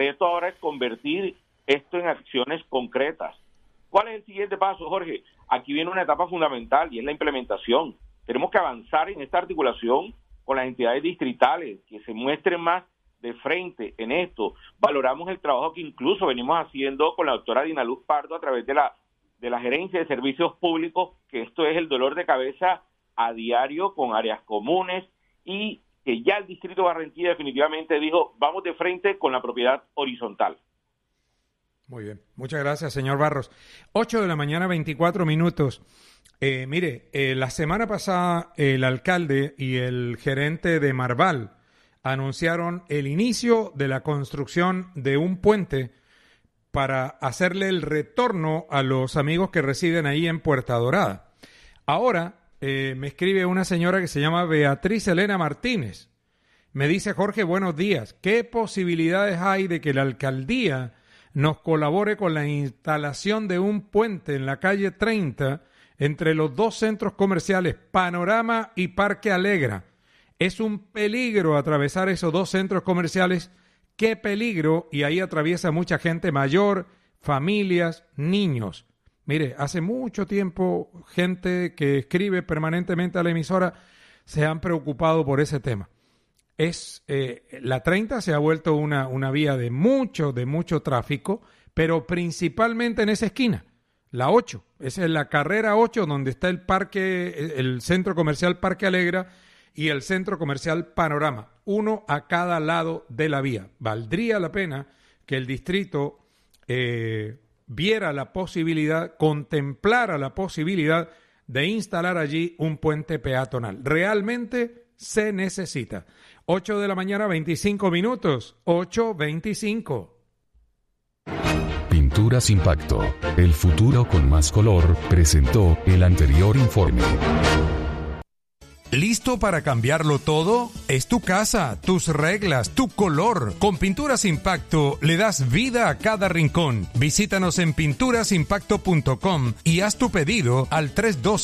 reto ahora es convertir esto en acciones concretas. ¿Cuál es el siguiente paso, Jorge? Aquí viene una etapa fundamental y es la implementación. Tenemos que avanzar en esta articulación con las entidades distritales, que se muestren más de frente en esto. Valoramos el trabajo que incluso venimos haciendo con la doctora Dina Luz Pardo a través de la Gerencia de Servicios Públicos, que esto es el dolor de cabeza a diario con áreas comunes, y que ya el Distrito de Barranquilla definitivamente dijo, vamos de frente con la propiedad horizontal. Muy bien, muchas gracias, señor Barros. 8 de la mañana, 24 minutos. La semana pasada el alcalde y el gerente de Marval anunciaron el inicio de la construcción de un puente para hacerle el retorno a los amigos que residen ahí en Puerta Dorada. Ahora me escribe una señora que se llama Beatriz Elena Martínez. Me dice, Jorge, buenos días. ¿Qué posibilidades hay de que la alcaldía nos colabore con la instalación de un puente en la calle 30 entre los dos centros comerciales Panorama y Parque Alegra? Es un peligro atravesar esos dos centros comerciales. ¡Qué peligro! Y ahí atraviesa mucha gente mayor, familias, niños. Mire, hace mucho tiempo gente que escribe permanentemente a la emisora se han preocupado por ese tema. La 30 se ha vuelto una vía de mucho tráfico, pero principalmente en esa esquina, la 8. Esa es la carrera 8 donde está el centro comercial Parque Alegra y el centro comercial Panorama, uno a cada lado de la vía. Valdría la pena que el distrito viera la posibilidad, contemplara la posibilidad de instalar allí un puente peatonal. Realmente se necesita. 8 de la mañana, 25 minutos. 8:25. Pinturas Impacto, el futuro con más color, presentó el anterior informe. ¿Listo para cambiarlo todo? Es tu casa, tus reglas, tu color. Con Pinturas Impacto le das vida a cada rincón. Visítanos en pinturasimpacto.com y haz tu pedido al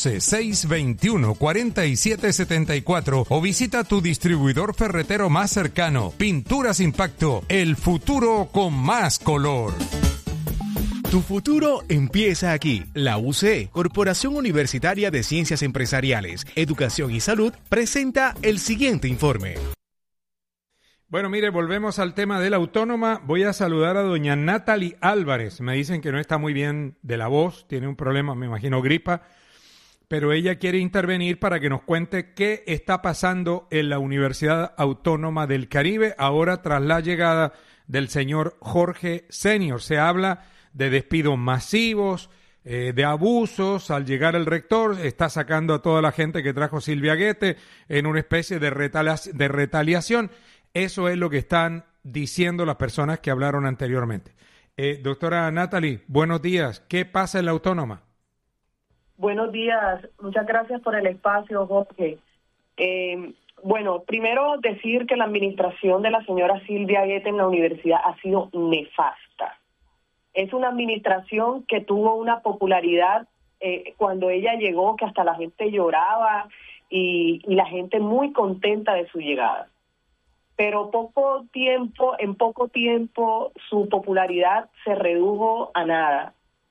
312-621-4774 o visita tu distribuidor ferretero más cercano. Pinturas Impacto, el futuro con más color. Tu futuro empieza aquí. La UCE, Corporación Universitaria de Ciencias Empresariales, Educación y Salud, presenta el siguiente informe. Bueno, mire, volvemos al tema de la autónoma. Voy a saludar a doña Natalie Álvarez. Me dicen que no está muy bien de la voz, tiene un problema, me imagino gripa, pero ella quiere intervenir para que nos cuente qué está pasando en la Universidad Autónoma del Caribe ahora tras la llegada del señor Jorge Senior. Se habla de despidos masivos, de abusos. Al llegar el rector, está sacando a toda la gente que trajo Silvia Guete en una especie de retaliación. Eso es lo que están diciendo las personas que hablaron anteriormente. Doctora Natalie, buenos días. ¿Qué pasa en la autónoma? Buenos días. Muchas gracias por el espacio, Jorge. Bueno, primero decir que la administración de la señora Silvia Guete en la universidad ha sido nefasta. Es una administración que tuvo una popularidad cuando ella llegó, que hasta la gente lloraba y la gente muy contenta de su llegada. Pero en poco tiempo su popularidad se redujo a nada.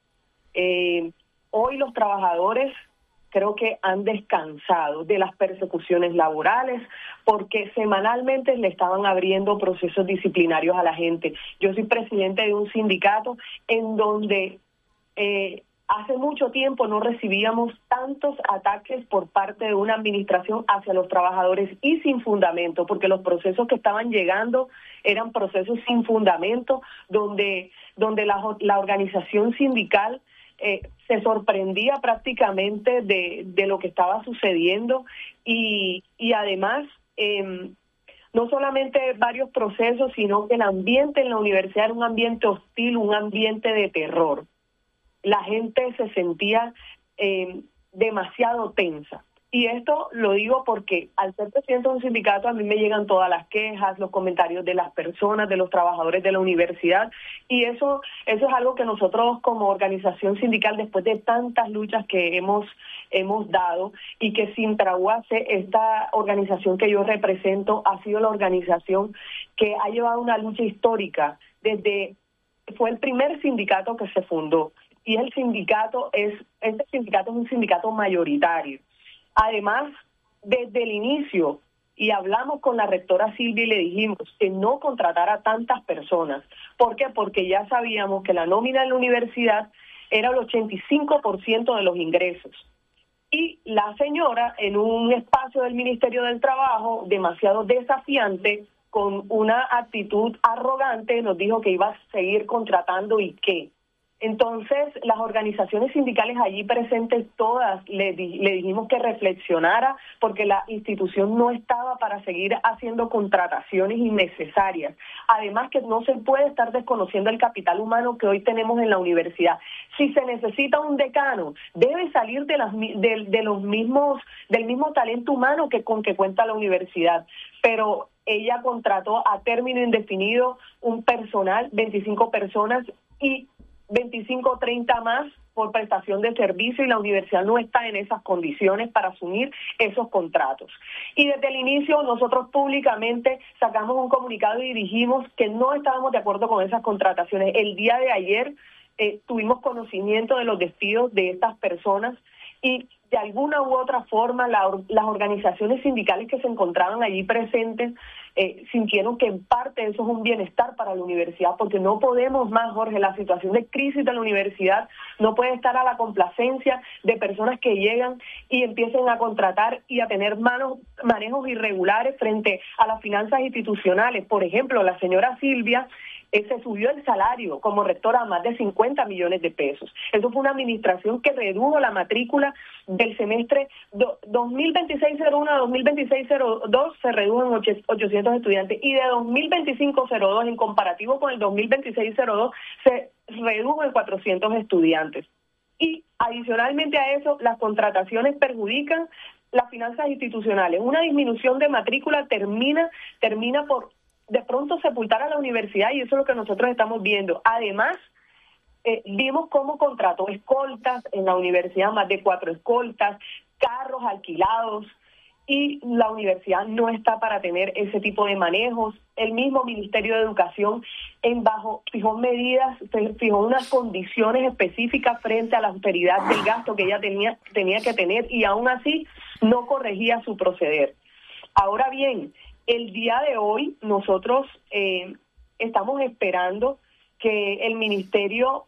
Hoy los trabajadores creo que han descansado de las persecuciones laborales porque semanalmente le estaban abriendo procesos disciplinarios a la gente. Yo soy presidente de un sindicato en donde hace mucho tiempo no recibíamos tantos ataques por parte de una administración hacia los trabajadores y sin fundamento, porque los procesos que estaban llegando eran procesos sin fundamento, donde la organización sindical se sorprendía prácticamente de lo que estaba sucediendo y además no solamente varios procesos, sino que el ambiente en la universidad era un ambiente hostil, un ambiente de terror. La gente se sentía demasiado tensa. Y esto lo digo porque al ser presidente de un sindicato a mí me llegan todas las quejas, los comentarios de las personas, de los trabajadores de la universidad, y eso es algo que nosotros como organización sindical, después de tantas luchas que hemos dado, y que Sintrahuace, esta organización que yo represento, ha sido la organización que ha llevado una lucha histórica fue el primer sindicato que se fundó, y este sindicato es un sindicato mayoritario. Además, desde el inicio, y hablamos con la rectora Silvia y le dijimos que no contratara a tantas personas. ¿Por qué? Porque ya sabíamos que la nómina en la universidad era el 85% de los ingresos. Y la señora, en un espacio del Ministerio del Trabajo demasiado desafiante, con una actitud arrogante, nos dijo que iba a seguir contratando y qué. Entonces, las organizaciones sindicales allí presentes todas le dijimos que reflexionara, porque la institución no estaba para seguir haciendo contrataciones innecesarias. Además, que no se puede estar desconociendo el capital humano que hoy tenemos en la universidad. Si se necesita un decano, debe salir del mismo talento humano con que cuenta la universidad. Pero ella contrató a término indefinido un personal, 25 personas, y 25 o 30 más por prestación de servicio, y la universidad no está en esas condiciones para asumir esos contratos. Y desde el inicio nosotros públicamente sacamos un comunicado y dijimos que no estábamos de acuerdo con esas contrataciones. El día de ayer tuvimos conocimiento de los despidos de estas personas, y de alguna u otra forma las organizaciones sindicales que se encontraban allí presentes sintieron que en parte eso es un bienestar para la universidad, porque no podemos más, Jorge, la situación de crisis de la universidad no puede estar a la complacencia de personas que llegan y empiecen a contratar y a tener manejos irregulares frente a las finanzas institucionales. Por ejemplo, la señora Silvia se subió el salario como rectora a más de 50 millones de pesos. Eso fue una administración que redujo la matrícula del semestre 2026-01 a 2026-02, se redujo en 800 estudiantes, y de 2025-02 en comparativo con el 2026-02 se redujo en 400 estudiantes. Y adicionalmente a eso, las contrataciones perjudican las finanzas institucionales. Una disminución de matrícula termina por de pronto sepultar a la universidad, y eso es lo que nosotros estamos viendo. Además, vimos cómo contrató escoltas en la universidad, más de 4 escoltas, carros alquilados, y la universidad no está para tener ese tipo de manejos. El mismo Ministerio de Educación fijó medidas, fijó unas condiciones específicas frente a la austeridad del gasto que ella tenía que tener, y aún así no corregía su proceder. Ahora bien, el día de hoy nosotros estamos esperando que el ministerio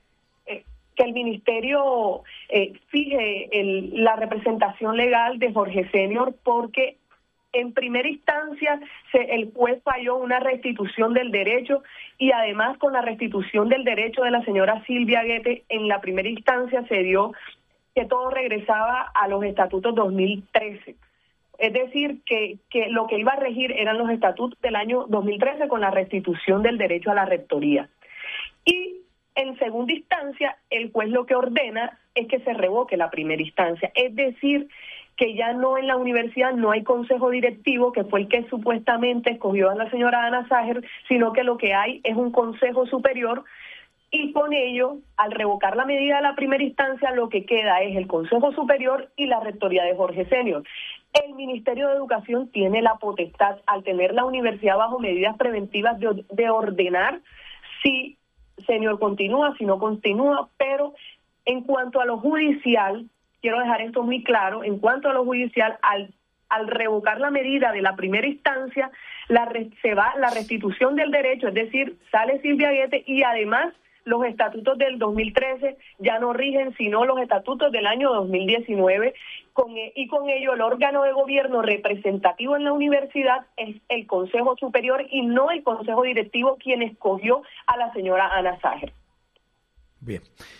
fije la representación legal de Jorge Senior, porque en primera instancia el juez falló una restitución del derecho, y además con la restitución del derecho de la señora Silvia Guete, en la primera instancia se dio que todo regresaba a los estatutos 2013. Es decir, que lo que iba a regir eran los estatutos del año 2013 con la restitución del derecho a la rectoría. Y en segunda instancia, el juez lo que ordena es que se revoque la primera instancia. Es decir, que ya no en la universidad no hay consejo directivo, que fue el que supuestamente escogió a la señora Ana Ságer, sino que lo que hay es un consejo superior, y con ello, al revocar la medida de la primera instancia, lo que queda es el Consejo Superior y la rectoría de Jorge Senior. El Ministerio de Educación tiene la potestad, al tener la universidad bajo medidas preventivas, de ordenar si Senior continúa, si no continúa, pero en cuanto a lo judicial, quiero dejar esto muy claro, en cuanto a lo judicial, al revocar la medida de la primera instancia, se va la restitución del derecho, es decir, sale Silvia Guete, y además los estatutos del 2013 ya no rigen, sino los estatutos del año 2019, y con ello el órgano de gobierno representativo en la universidad es el Consejo Superior y no el Consejo Directivo, quien escogió a la señora Ana Ságer. Bien.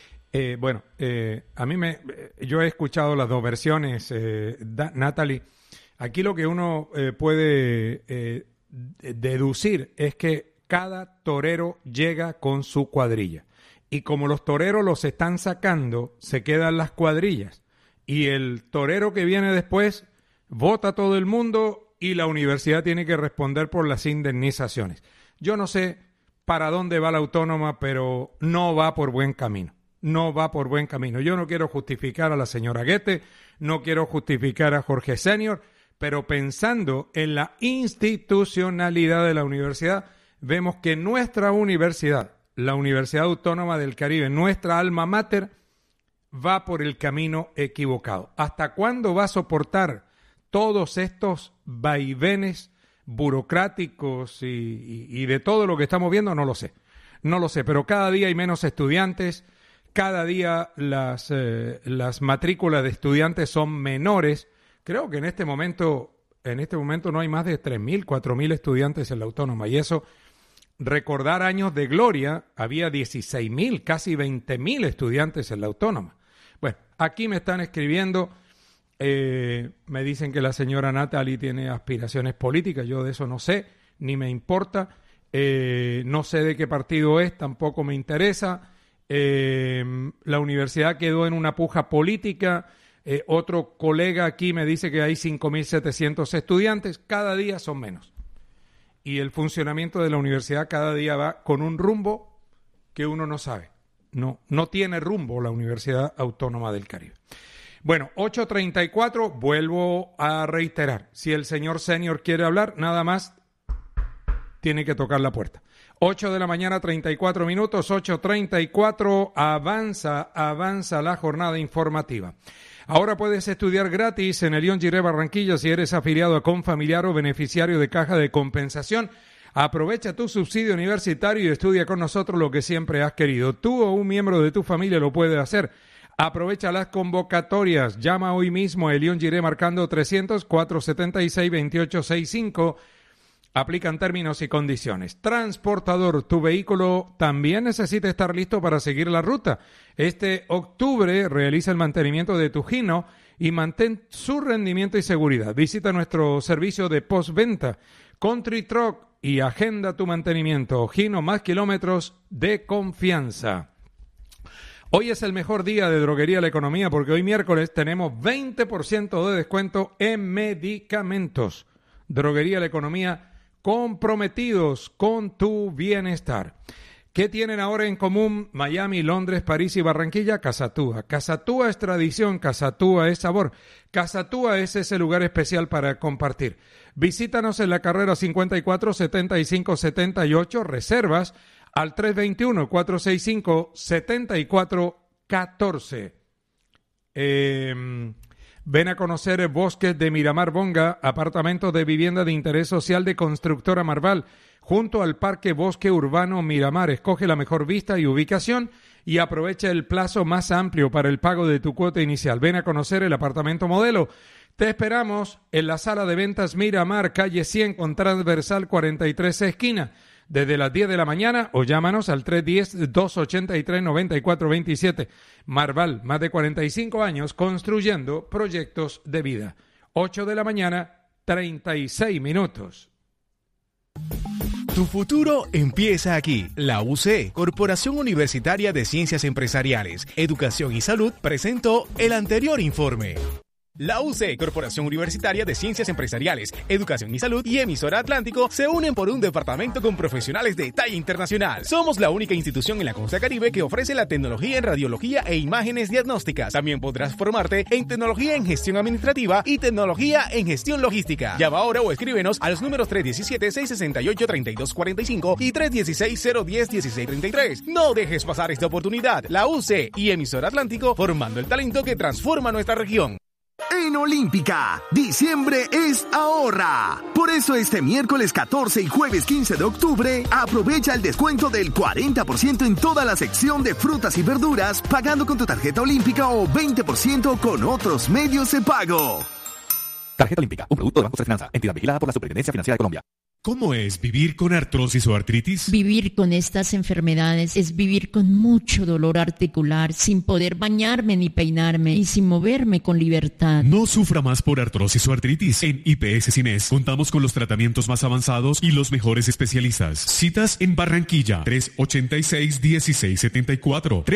Yo he escuchado las dos versiones, Natalie. Aquí lo que uno puede deducir es que cada torero llega con su cuadrilla. Y como los toreros los están sacando, se quedan las cuadrillas. Y el torero que viene después vota a todo el mundo y la universidad tiene que responder por las indemnizaciones. Yo no sé para dónde va la autónoma, pero no va por buen camino. No va por buen camino. Yo no quiero justificar a la señora Guete, no quiero justificar a Jorge Senior, pero pensando en la institucionalidad de la universidad, vemos que nuestra universidad, la Universidad Autónoma del Caribe, nuestra alma mater, va por el camino equivocado. ¿Hasta cuándo va a soportar todos estos vaivenes burocráticos y de todo lo que estamos viendo? No lo sé. No lo sé, pero cada día hay menos estudiantes, cada día las matrículas de estudiantes son menores. Creo que en este momento no hay más de 3.000, 4.000 estudiantes en la Autónoma. Y eso, recordar años de gloria, había 16.000, casi 20.000 estudiantes en la Autónoma. Bueno, aquí me están escribiendo, me dicen que la señora Natalie tiene aspiraciones políticas. Yo de eso no sé, ni me importa. No sé de qué partido es, tampoco me interesa. La universidad quedó en una puja política. Otro colega aquí me dice que hay 5.700 estudiantes. Cada día son menos. Y el funcionamiento de la universidad cada día va con un rumbo que uno no sabe. No tiene rumbo la Universidad Autónoma del Caribe. Bueno, 8:34, vuelvo a reiterar. Si el señor senior quiere hablar, nada más tiene que tocar la puerta. 8 de la mañana, 34 minutos, 8:34, avanza la jornada informativa. Ahora puedes estudiar gratis en el León Giré Barranquilla si eres afiliado a Confamiliar o beneficiario de Caja de Compensación. Aprovecha tu subsidio universitario y estudia con nosotros lo que siempre has querido. Tú o un miembro de tu familia lo puede hacer. Aprovecha las convocatorias. Llama hoy mismo a León Giré marcando 300-476-2865. Aplican términos y condiciones. Transportador, tu vehículo también necesita estar listo para seguir la ruta. Este octubre realiza el mantenimiento de tu Gino y mantén su rendimiento y seguridad. Visita nuestro servicio de postventa Country Truck y agenda tu mantenimiento. Gino, más kilómetros de confianza. Hoy es el mejor día de Droguería La Economía porque hoy miércoles tenemos 20% de descuento en medicamentos. Droguería La Economía, comprometidos con tu bienestar. ¿Qué tienen ahora en común Miami, Londres, París y Barranquilla? Casatúa. Casatúa es tradición, Casatúa es sabor. Casatúa es ese lugar especial para compartir. Visítanos en la carrera 54-75-78, reservas al 321-465-7414. Ven a conocer Bosques de Miramar Bonga, apartamentos de vivienda de interés social de Constructora Marval, junto al Parque Bosque Urbano Miramar. Escoge la mejor vista y ubicación y aprovecha el plazo más amplio para el pago de tu cuota inicial. Ven a conocer el apartamento modelo. Te esperamos en la sala de ventas Miramar, calle 100 con transversal 43 esquina, desde las 10 de la mañana o llámanos al 310-283-9427. Marval, más de 45 años construyendo proyectos de vida. 8 de la mañana, 36 minutos. Tu futuro empieza aquí. La UC, Corporación Universitaria de Ciencias Empresariales, Educación y Salud, presentó el anterior informe. La UC, Corporación Universitaria de Ciencias Empresariales, Educación y Salud y Emisora Atlántico se unen por un departamento con profesionales de talla internacional. Somos la única institución en la costa caribe que ofrece la tecnología en radiología e imágenes diagnósticas. También podrás formarte en tecnología en gestión administrativa y tecnología en gestión logística. Llama ahora o escríbenos a los números 317-668-3245 y 316-010-1633. No dejes pasar esta oportunidad. La UC y Emisora Atlántico formando el talento que transforma nuestra región. En Olímpica, diciembre es ahorra. Por eso este miércoles 14 y jueves 15 de octubre, aprovecha el descuento del 40% en toda la sección de frutas y verduras, pagando con tu tarjeta Olímpica o 20% con otros medios de pago. Tarjeta Olímpica, un producto de Banco de Finanza, entidad vigilada por la Superintendencia Financiera de Colombia. ¿Cómo es vivir con artrosis o artritis? Vivir con estas enfermedades es vivir con mucho dolor articular, sin poder bañarme ni peinarme y sin moverme con libertad. No sufra más por artrosis o artritis. En IPS Cines contamos con los tratamientos más avanzados y los mejores especialistas. Citas en Barranquilla, 386-1674,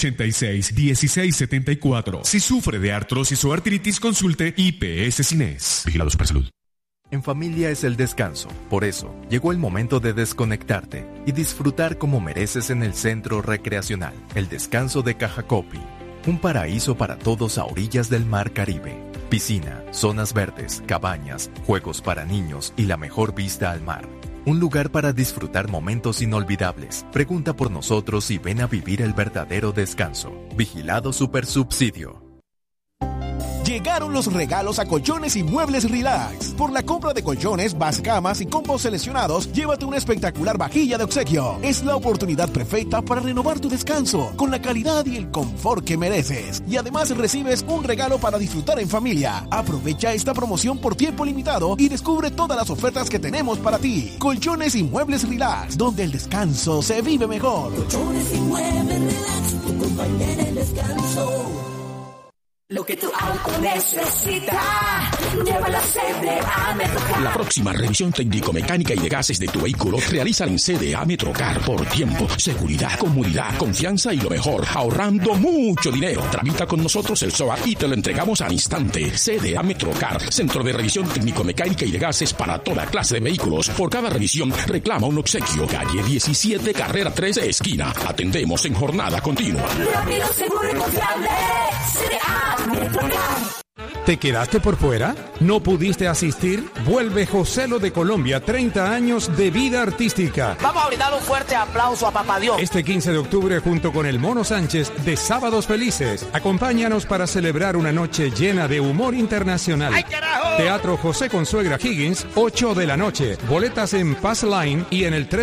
386-1674. Si sufre de artrosis o artritis, consulte IPS Cines. Vigilado Supersalud. En familia es el descanso, por eso llegó el momento de desconectarte y disfrutar como mereces en el Centro Recreacional, el Descanso de Cajacopi, un paraíso para todos a orillas del Mar Caribe. Piscina, zonas verdes, cabañas, juegos para niños y la mejor vista al mar. un lugar para disfrutar momentos inolvidables. Pregunta por nosotros y ven a vivir el verdadero descanso. Vigilado Supersubsidio. Llegaron los regalos a Colchones y Muebles Relax. Por la compra de colchones, camas y combos seleccionados, llévate una espectacular vajilla de obsequio. Es la oportunidad perfecta para renovar tu descanso con la calidad y el confort que mereces. Y además recibes un regalo para disfrutar en familia. Aprovecha esta promoción por tiempo limitado y descubre todas las ofertas que tenemos para ti. Colchones y Muebles Relax, donde el descanso se vive mejor. Colchones y Muebles Relax, tu compañera en descanso. Lo que tu auto necesita, llévalo a CDA Metrocar. La próxima revisión técnico-mecánica y de gases de tu vehículo realiza en CDA Metrocar por tiempo, seguridad, comodidad, confianza y lo mejor, ahorrando mucho dinero. Tramita con nosotros el SOA y te lo entregamos al instante. CDA Metrocar, centro de revisión técnico-mecánica y de gases para toda clase de vehículos. Por cada revisión reclama un obsequio. Calle 17, carrera 13, esquina. Atendemos en jornada continua. Rápido, seguro y confiable. CDA. ¿Te quedaste por fuera? ¿No pudiste asistir? Vuelve Joselo de Colombia, 30 años de vida artística. Vamos a brindar un fuerte aplauso a Papá Dios. Este 15 de octubre junto con el Mono Sánchez de Sábados Felices. Acompáñanos para celebrar una noche llena de humor internacional. ¡Ay, carajo! Teatro José Consuegra Higgins, 8 de la noche. Boletas en Pass Line y en el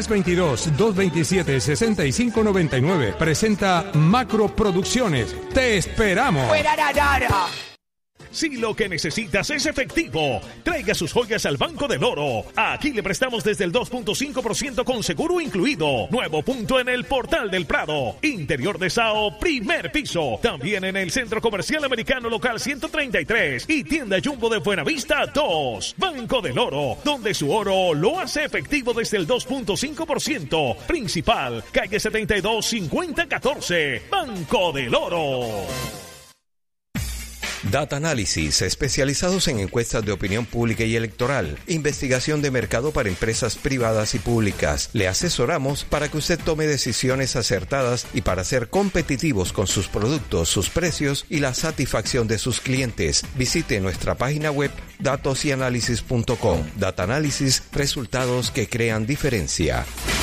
322-227-6599. Presenta Macro Producciones. ¡Te esperamos! Si lo que necesitas es efectivo, traiga sus joyas al Banco del Oro. Aquí le prestamos desde el 2.5% con seguro incluido. Nuevo punto en el Portal del Prado. Interior de Sao, primer piso. También en el Centro Comercial Americano Local 133 y Tienda Jumbo de Buenavista 2. Banco del Oro, donde su oro lo hace efectivo desde el 2.5%. Principal, calle 72 5014. Banco del Oro. Data Analysis, especializados en encuestas de opinión pública y electoral, investigación de mercado para empresas privadas y públicas. Le asesoramos para que usted tome decisiones acertadas y para ser competitivos con sus productos, sus precios y la satisfacción de sus clientes. Visite nuestra página web datosyanalysis.com. Data Analysis, resultados que crean diferencia.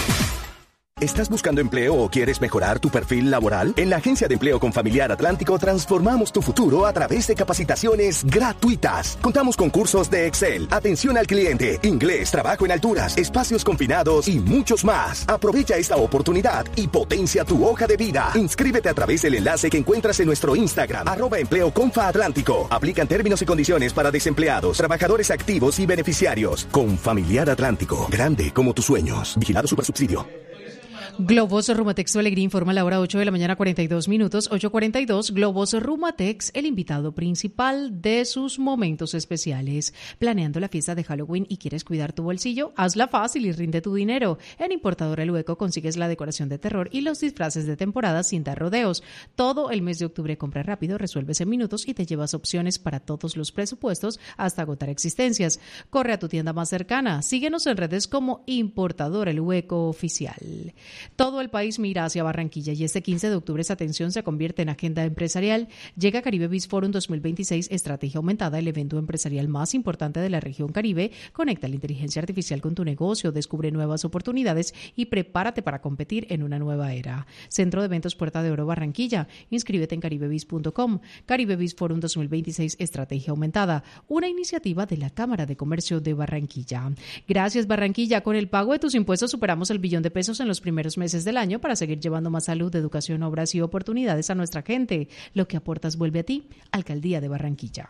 ¿Estás buscando empleo o quieres mejorar tu perfil laboral? En la Agencia de Empleo Confamiliar Atlántico transformamos tu futuro a través de capacitaciones gratuitas. Contamos con cursos de Excel, atención al cliente, inglés, trabajo en alturas, espacios confinados y muchos más. Aprovecha esta oportunidad y potencia tu hoja de vida. Inscríbete a través del enlace que encuentras en nuestro Instagram, @EmpleoConfaAtlántico. Aplican términos y condiciones para desempleados, trabajadores activos y beneficiarios. Confamiliar Atlántico, grande como tus sueños. Vigilado Supersubsidio. Globos Rumatex Alegría informa la hora 8 de la mañana 42 minutos, 8:42. Globos Rumatex, el invitado principal de sus momentos especiales. ¿Planeando la fiesta de Halloween y quieres cuidar tu bolsillo? Hazla fácil y rinde tu dinero. En Importadora El Hueco consigues la decoración de terror y los disfraces de temporada sin dar rodeos. Todo el mes de octubre compra rápido, resuelves en minutos y te llevas opciones para todos los presupuestos hasta agotar existencias. Corre a tu tienda más cercana. Síguenos en redes como Importadora El Hueco Oficial. Todo el país mira hacia Barranquilla y este 15 de octubre esa atención se convierte en agenda empresarial. Llega Caribe Biz Forum 2026, Estrategia Aumentada, el evento empresarial más importante de la región Caribe. Conecta la inteligencia artificial con tu negocio, descubre nuevas oportunidades y prepárate para competir en una nueva era. Centro de Eventos Puerta de Oro Barranquilla. Inscríbete en caribebiz.com. Caribe Biz Forum 2026, Estrategia Aumentada, una iniciativa de la Cámara de Comercio de Barranquilla. Gracias, Barranquilla. Con el pago de tus impuestos superamos el $1 billón en los primeros meses del año para seguir llevando más salud, educación, obras y oportunidades a nuestra gente. Lo que aportas vuelve a ti. Alcaldía de Barranquilla.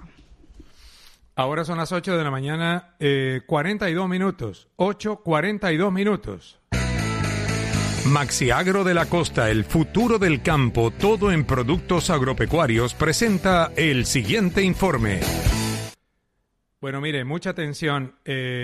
Ahora son las 8 de la mañana, 42 minutos. 8:42 minutos. Maxiagro de la Costa, el futuro del campo, todo en productos agropecuarios, presenta el siguiente informe. Bueno, mire, mucha atención.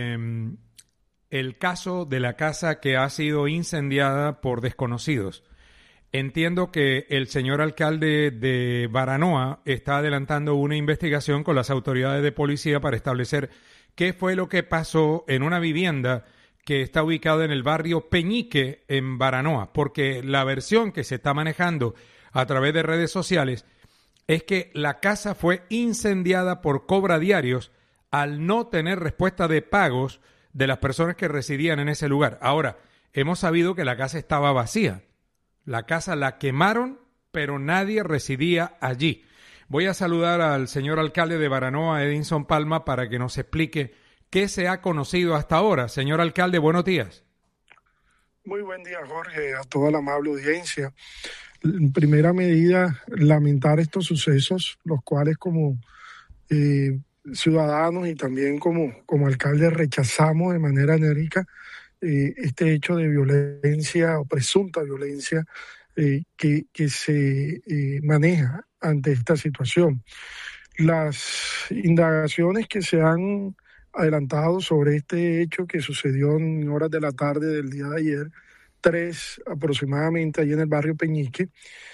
El caso de la casa que ha sido incendiada por desconocidos. Entiendo que el señor alcalde de Baranoa está adelantando una investigación con las autoridades de policía para establecer qué fue lo que pasó en una vivienda que está ubicada en el barrio Peñique, en Baranoa, porque la versión que se está manejando a través de redes sociales es que la casa fue incendiada por cobradiarios al no tener respuesta de pagos de las personas que residían en ese lugar. Ahora, hemos sabido que la casa estaba vacía. La casa la quemaron, pero nadie residía allí. Voy a saludar al señor alcalde de Baranoa, Edinson Palma, para que nos explique qué se ha conocido hasta ahora. Señor alcalde, buenos días. Muy buen día, Jorge, a toda la amable audiencia. En primera medida, lamentar estos sucesos, los cuales como ciudadanos y también como alcalde rechazamos de manera enérgica este hecho de violencia o presunta violencia que se maneja ante esta situación. Las indagaciones que se han adelantado sobre este hecho que sucedió en horas de la tarde del día de ayer, 3 aproximadamente, allí en el barrio Peñique,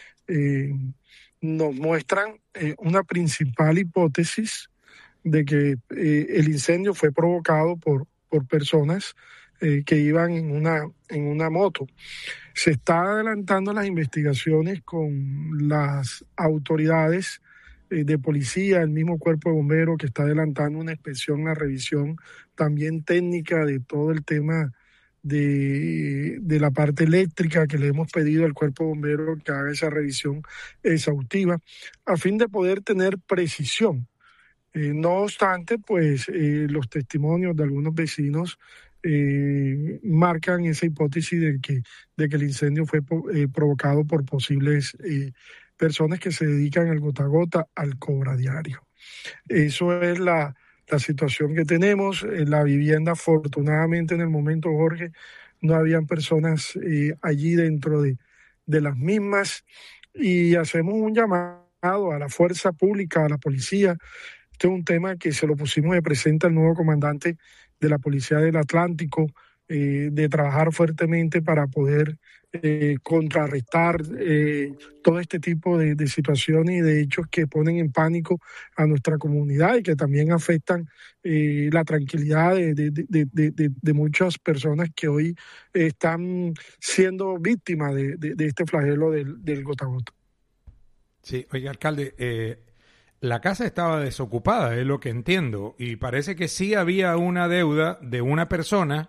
nos muestran una principal hipótesis de que el incendio fue provocado por personas que iban en una moto. Se está adelantando las investigaciones con las autoridades de policía, el mismo cuerpo de bomberos que está adelantando una inspección, una revisión también técnica de todo el tema de la parte eléctrica, que le hemos pedido al cuerpo de bomberos que haga esa revisión exhaustiva a fin de poder tener precisión. No obstante, pues los testimonios de algunos vecinos marcan esa hipótesis de que el incendio fue provocado por posibles personas que se dedican al gota a gota, al cobra diario. Eso es la situación que tenemos. En la vivienda, afortunadamente, en el momento, Jorge, no habían personas allí dentro de las mismas, y hacemos un llamado a la fuerza pública, a la policía. Este es un tema que se lo pusimos de presente al nuevo comandante de la Policía del Atlántico, de trabajar fuertemente para poder contrarrestar todo este tipo de situaciones y de hechos que ponen en pánico a nuestra comunidad y que también afectan la tranquilidad de muchas personas que hoy están siendo víctimas de este flagelo del gota a gota. Sí, oiga, alcalde, la casa estaba desocupada, es lo que entiendo, y parece que sí había una deuda de una persona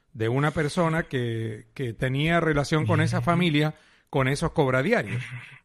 que tenía relación con esa familia, con esos cobradiarios.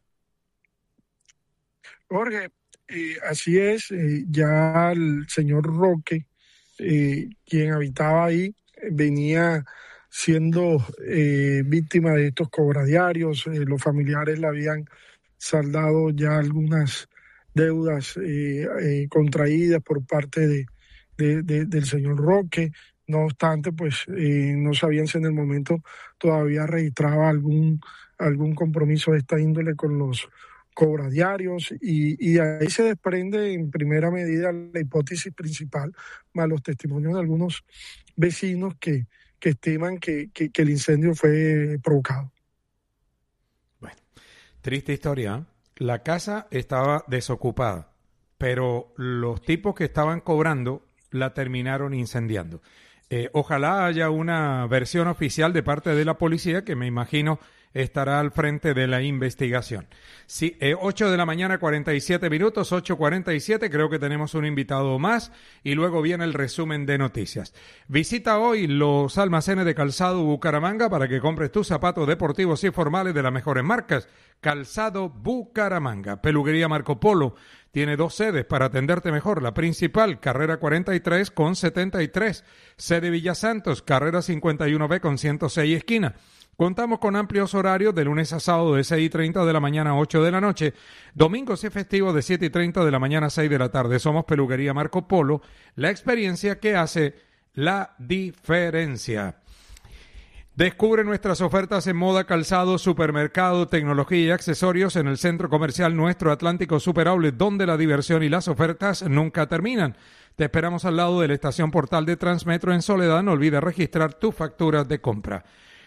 Jorge, así es, ya el señor Roque, quien habitaba ahí, venía siendo víctima de estos cobradiarios. Los familiares le habían saldado ya algunas deudas contraídas por parte del señor Roque. No obstante, pues no sabían si en el momento todavía registraba algún compromiso de esta índole con los cobradiarios, y ahí se desprende en primera medida la hipótesis principal, más los testimonios de algunos vecinos que estiman que el incendio fue provocado. Bueno, triste historia, ¿eh? La casa estaba desocupada, pero los tipos que estaban cobrando la terminaron incendiando. Ojalá haya una versión oficial de parte de la policía, que me imagino estará al frente de la investigación. Sí, 8 de la mañana, 47 minutos, 8:47, creo que tenemos un invitado más, y luego viene el resumen de noticias. Visita hoy los almacenes de Calzado Bucaramanga para que compres tus zapatos deportivos y formales de las mejores marcas. Calzado Bucaramanga. Peluquería Marco Polo tiene 2 sedes para atenderte mejor. La principal, carrera 43 con 73. Sede Villa Santos, carrera 51B con 106 esquina. Contamos con amplios horarios de lunes a sábado de 6:30 de la mañana a 8 de la noche. Domingos y festivos de 7:30 de la mañana a 6 de la tarde. Somos Peluquería Marco Polo, la experiencia que hace la diferencia. Descubre nuestras ofertas en moda, calzado, supermercado, tecnología y accesorios en el Centro Comercial Nuestro Atlántico Super Outlet, donde la diversión y las ofertas nunca terminan. Te esperamos al lado de la estación Portal de Transmetro en Soledad. No olvides registrar tus facturas de compra.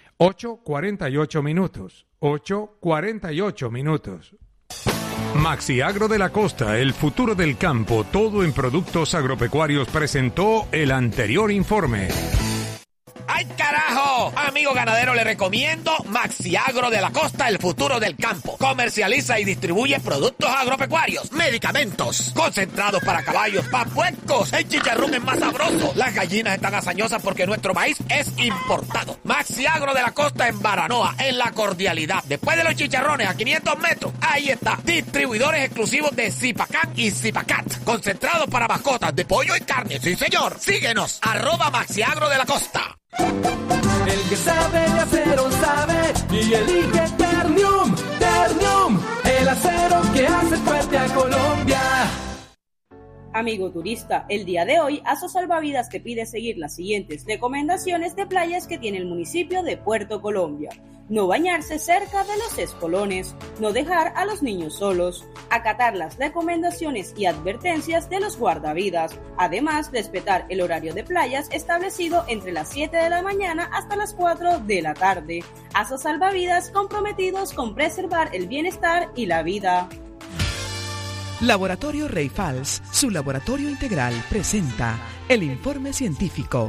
8:48 minutos. 8:48 minutos. Maxi Agro de la Costa, el futuro del campo, todo en productos agropecuarios, presentó el anterior informe. ¡Ay, carajo! Amigo ganadero, le recomiendo Maxiagro de la Costa, el futuro del campo. Comercializa y distribuye productos agropecuarios, medicamentos, concentrados para caballos, para puercos. El chicharrón es más sabroso. Las gallinas están hazañosas porque nuestro maíz es importado. Maxiagro de la Costa en Baranoa, en La Cordialidad. Después de los chicharrones, a 500 metros, ahí está. Distribuidores exclusivos de Zipacán y Zipacat. Concentrados para mascotas de pollo y carne. Sí, señor. Síguenos. @Maxiagro de la Costa. El que sabe de acero sabe y elige Ternium. Ternium, el acero que hace fuerte a Colombia. Amigo turista, el día de hoy Aso Salvavidas te pide seguir las siguientes recomendaciones de playas que tiene el municipio de Puerto Colombia. No bañarse cerca de los espolones, no dejar a los niños solos, acatar las recomendaciones y advertencias de los guardavidas, además respetar el horario de playas establecido entre las 7 de la mañana hasta las 4 de la tarde. Aso Salvavidas, comprometidos con preservar el bienestar y la vida. Laboratorio Rey Fals, su laboratorio integral, presenta el informe científico.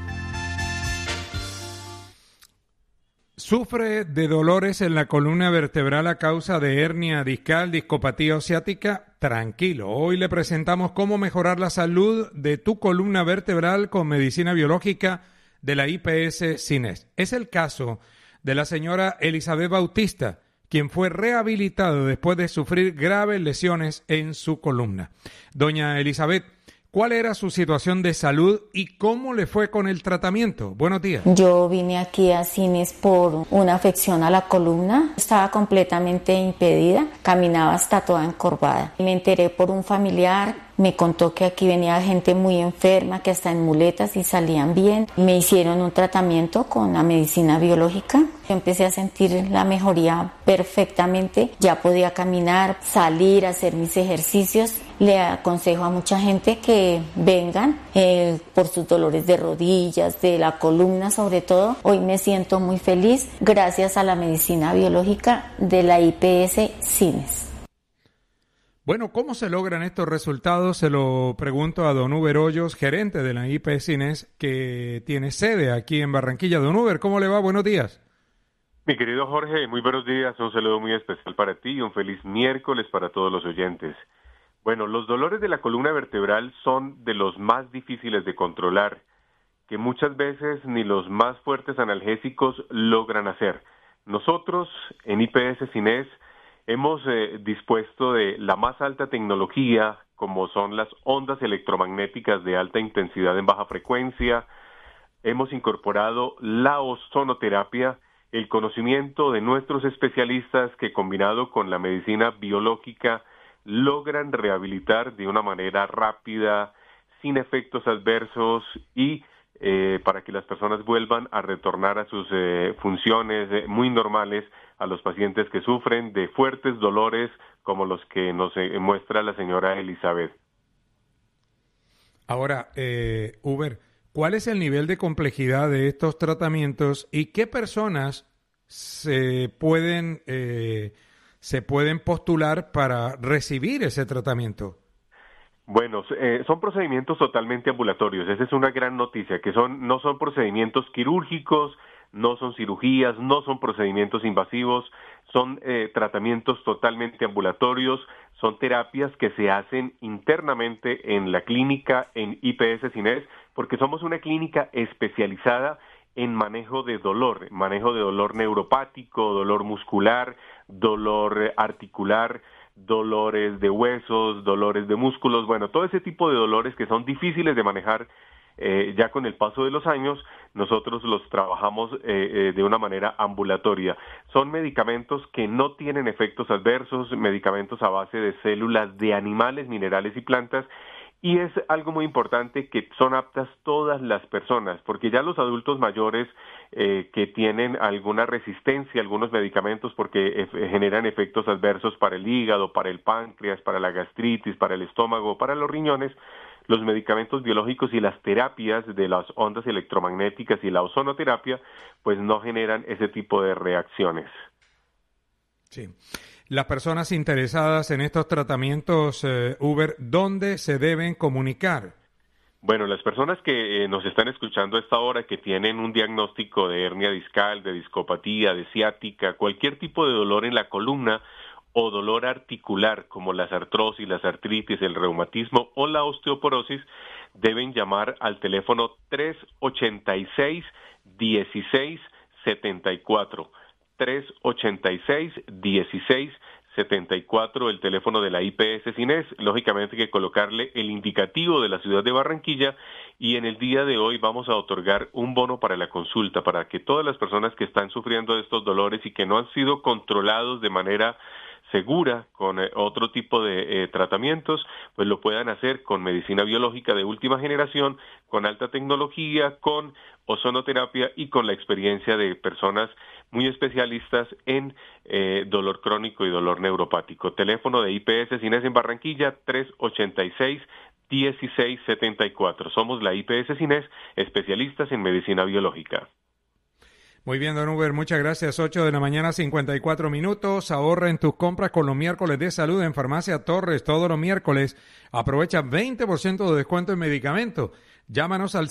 ¿Sufre de dolores en la columna vertebral a causa de hernia discal, discopatía ciática? Tranquilo, hoy le presentamos cómo mejorar la salud de tu columna vertebral con medicina biológica de la IPS Cines. Es el caso de la señora Elizabeth Bautista, quien fue rehabilitado después de sufrir graves lesiones en su columna. Doña Elizabeth, ¿cuál era su situación de salud y cómo le fue con el tratamiento? Buenos días. Yo vine aquí a Cines por una afección a la columna. Estaba completamente impedida, caminaba hasta toda encorvada. Me enteré por un familiar. Me contó que aquí venía gente muy enferma, que hasta en muletas y salían bien. Me hicieron un tratamiento con la medicina biológica. Yo empecé a sentir la mejoría perfectamente. Ya podía caminar, salir, hacer mis ejercicios. Le aconsejo a mucha gente que vengan por sus dolores de rodillas, de la columna sobre todo. Hoy me siento muy feliz gracias a la medicina biológica de la IPS Cines. Bueno, ¿cómo se logran estos resultados? Se lo pregunto a don Uber Hoyos, gerente de la IPS Cines, que tiene sede aquí en Barranquilla. Don Uber, ¿cómo le va? Buenos días. Mi querido Jorge, muy buenos días. Un saludo muy especial para ti y un feliz miércoles para todos los oyentes. Bueno, los dolores de la columna vertebral son de los más difíciles de controlar, que muchas veces ni los más fuertes analgésicos logran hacer. Nosotros, en IPS Cines, hemos dispuesto de la más alta tecnología, como son las ondas electromagnéticas de alta intensidad en baja frecuencia. Hemos incorporado la ozonoterapia, el conocimiento de nuestros especialistas que, combinado con la medicina biológica, logran rehabilitar de una manera rápida, sin efectos adversos y para que las personas vuelvan a retornar a sus funciones muy normales a los pacientes que sufren de fuertes dolores como los que nos muestra la señora Elizabeth. Ahora, Uber, ¿cuál es el nivel de complejidad de estos tratamientos y qué personas se pueden postular para recibir ese tratamiento? Bueno, son procedimientos totalmente ambulatorios. Esa es una gran noticia, que no son procedimientos quirúrgicos, no son cirugías, no son procedimientos invasivos, son tratamientos totalmente ambulatorios, son terapias que se hacen internamente en la clínica en IPS Cines, porque somos una clínica especializada en manejo de dolor neuropático, dolor muscular, dolor articular, dolores de huesos, dolores de músculos, bueno, todo ese tipo de dolores que son difíciles de manejar ya con el paso de los años, nosotros los trabajamos de una manera ambulatoria. Son medicamentos que no tienen efectos adversos, medicamentos a base de células de animales, minerales y plantas, y es algo muy importante que son aptas todas las personas, porque ya los adultos mayores que tienen alguna resistencia a algunos medicamentos porque generan efectos adversos para el hígado, para el páncreas, para la gastritis, para el estómago, para los riñones, los medicamentos biológicos y las terapias de las ondas electromagnéticas y la ozonoterapia, pues no generan ese tipo de reacciones. Sí. Las personas interesadas en estos tratamientos, Uber, ¿dónde se deben comunicar? Bueno, las personas que nos están escuchando a esta hora, que tienen un diagnóstico de hernia discal, de discopatía, de ciática, cualquier tipo de dolor en la columna o dolor articular como las artrosis, las artritis, el reumatismo o la osteoporosis, deben llamar al teléfono 386-1674. 386-1674, el teléfono de la IPS Cines. Lógicamente hay que colocarle el indicativo de la ciudad de Barranquilla, y en el día de hoy vamos a otorgar un bono para la consulta, para que todas las personas que están sufriendo de estos dolores y que no han sido controlados de manera segura con otro tipo de tratamientos, pues lo puedan hacer con medicina biológica de última generación, con alta tecnología, con ozonoterapia y con la experiencia de personas muy especialistas en dolor crónico y dolor neuropático. Teléfono de IPS Cines en Barranquilla, 386-1674. Somos la IPS Cines, especialistas en medicina biológica. Muy bien, don Uber, muchas gracias. 8 de la mañana, 54 minutos. Ahorra en tus compras con los miércoles de salud en Farmacia Torres. Todos los miércoles aprovecha 20% de descuento en medicamentos. Llámanos al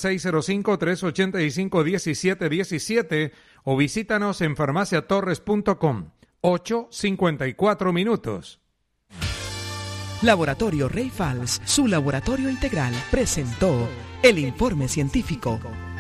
605-385-1717 o visítanos en farmaciatorres.com. 8:54 minutos. Laboratorio Rey Fals, su laboratorio integral, presentó el informe científico.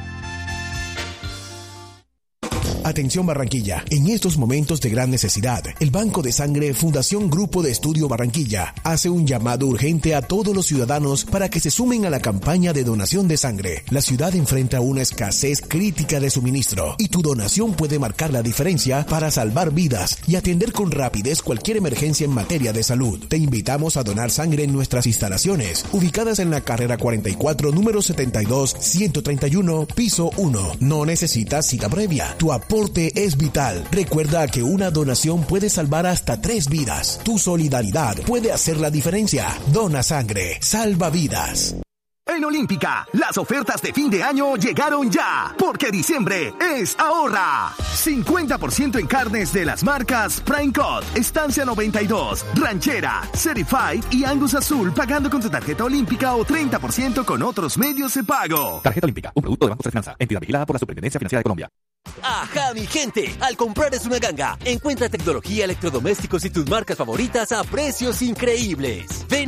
Atención Barranquilla, en estos momentos de gran necesidad, el Banco de Sangre Fundación Grupo de Estudio Barranquilla hace un llamado urgente a todos los ciudadanos para que se sumen a la campaña de donación de sangre. La ciudad enfrenta una escasez crítica de suministro y tu donación puede marcar la diferencia para salvar vidas y atender con rapidez cualquier emergencia en materia de salud. Te invitamos a donar sangre en nuestras instalaciones, ubicadas en la carrera 44, número 72-131, piso 1. No necesitas cita previa. Tu aporte es vital. Recuerda que una donación puede salvar hasta 3 vidas. Tu solidaridad puede hacer la diferencia. Dona sangre. Salva vidas. En Olímpica, las ofertas de fin de año llegaron ya, porque diciembre es ahorra. 50% en carnes de las marcas Prime Cut, Estancia 92, Ranchera, Certified y Angus Azul, pagando con tu tarjeta Olímpica o 30% con otros medios de pago. Tarjeta Olímpica, un producto de Banco Financiera, entidad vigilada por la Superintendencia Financiera de Colombia. ¡Ajá, mi gente! Al comprar Es una Ganga, encuentra tecnología, electrodomésticos y tus marcas favoritas a precios increíbles. Ven